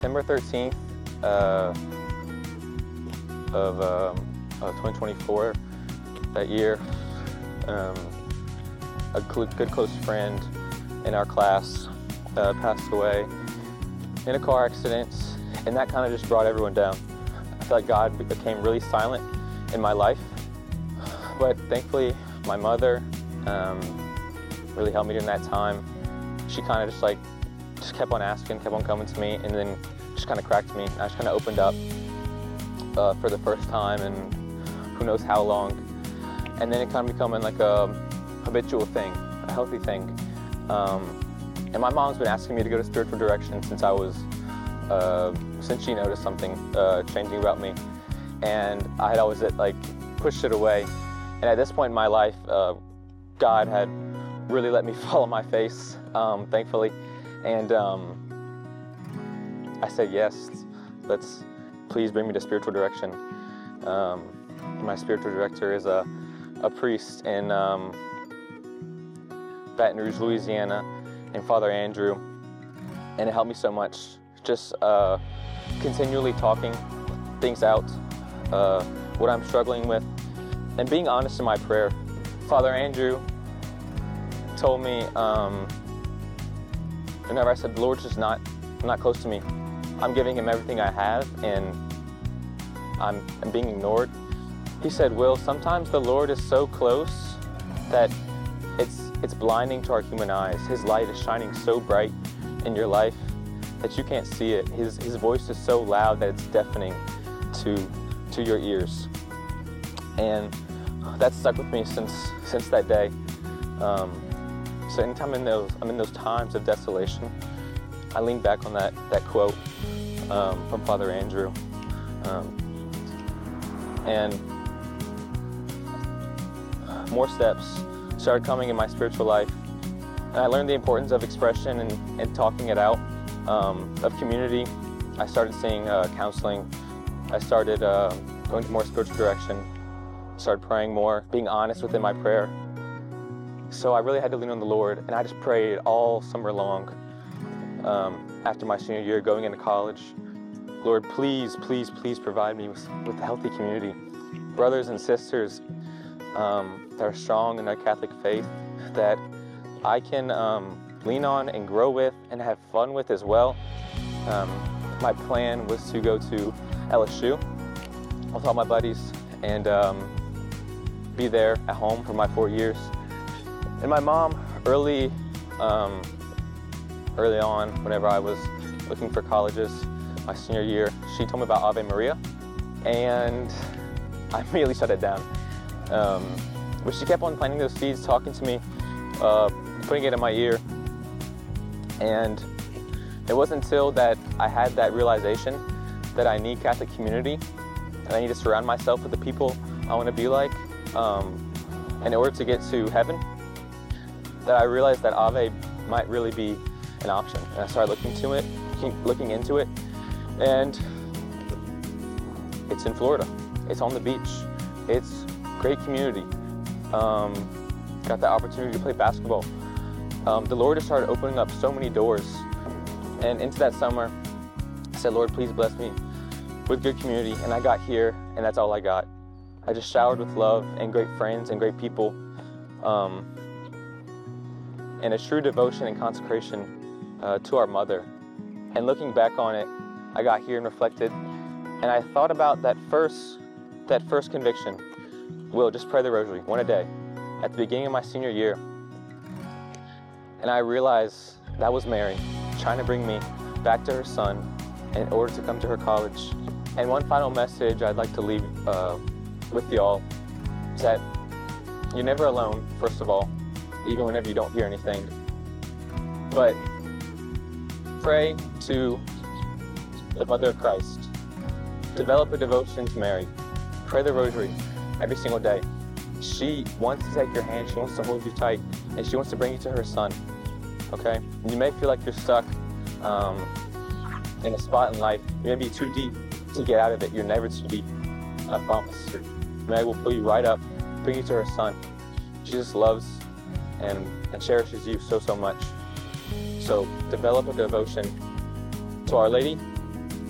September 13th of 2024, that year, a good close friend in our class passed away in a car accident, and that kind of just brought everyone down. I feel like God became really silent in my life, but thankfully my mother really helped me during that time. She kind of just kept on asking, kept on coming to me, and then just kind of cracked me. I just kind of opened up for the first time and who knows how long. And then it kind of becoming like a habitual thing, a healthy thing. And my mom's been asking me to go to spiritual direction since since she noticed something changing about me. And I had always pushed it away. And at this point in my life, God had really let me fall on my face, thankfully. And I said, yes, please bring me to spiritual direction. My spiritual director is a priest in Baton Rouge, Louisiana, named Father Andrew. And it helped me so much, just continually talking things out, what I'm struggling with, and being honest in my prayer. Father Andrew told me, whenever I said, the Lord's just not close to me. I'm giving him everything I have, and I'm being ignored. He said, Will, sometimes the Lord is so close that it's blinding to our human eyes. His light is shining so bright in your life that you can't see it. His voice is so loud that it's deafening to your ears. And that stuck with me since that day. So anytime I'm in those times of desolation, I lean back on that quote from Father Andrew. And more steps started coming in my spiritual life. And I learned the importance of expression and talking it out, of community. I started seeing counseling. I started going to more spiritual direction. Started praying more, being honest within my prayer. So I really had to lean on the Lord, and I just prayed all summer long. After my senior year, going into college, Lord, please, please, please provide me with a healthy community. Brothers and sisters that are strong in their Catholic faith, that I can lean on and grow with and have fun with as well. My plan was to go to LSU with all my buddies and be there at home for my 4 years. And my mom, early on, whenever I was looking for colleges, my senior year, she told me about Ave Maria, and I immediately shut it down. But she kept on planting those seeds, talking to me, putting it in my ear. And it wasn't until that I had that realization that I need Catholic community, and I need to surround myself with the people I want to be like in order to get to heaven, that I realized that Ave might really be an option. And I started looking into it, and it's in Florida. It's on the beach. It's great community. Got the opportunity to play basketball. The Lord has started opening up so many doors. And into that summer, I said, Lord, please bless me with good community. And I got here, and that's all I got. I just showered with love and great friends and great people. And a true devotion and consecration to our mother. And looking back on it, I got here and reflected, and I thought about that first conviction. Will, just pray the rosary, one a day, at the beginning of my senior year. And I realized that was Mary trying to bring me back to her son in order to come to her college. And one final message I'd like to leave with y'all is that you're never alone, first of all, even whenever you don't hear anything. But pray to the Mother of Christ. Develop a devotion to Mary. Pray the rosary every single day. She wants to take your hand, she wants to hold you tight, and she wants to bring you to her son, okay? You may feel like you're stuck in a spot in life. You may be too deep to get out of it. You're never too deep, I promise. Mary will pull you right up, bring you to her son. Jesus loves and cherishes you so much. So develop a devotion to Our Lady,